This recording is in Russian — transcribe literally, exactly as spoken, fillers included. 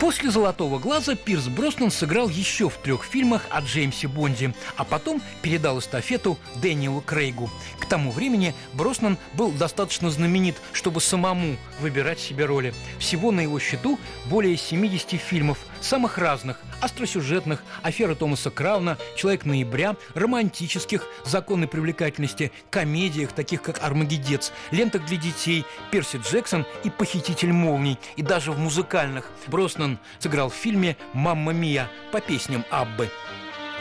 После «Золотого глаза» Пирс Броснан сыграл еще в трех фильмах о Джеймсе Бонде, а потом передал эстафету Дэниелу Крейгу. К тому времени Броснан был достаточно знаменит, чтобы самому выбирать себе роли. Всего на его счету более семидесяти фильмов, самых разных: остросюжетных, «Афера Томаса Крауна», «Человек ноября», романтических, «Законы привлекательности», комедиях, таких как «Армагеддец», лентах для детей, «Перси Джексон» и «Похититель молний», и даже в музыкальных. Броснан сыграл в фильме «Мамма Мия» по песням Аббы.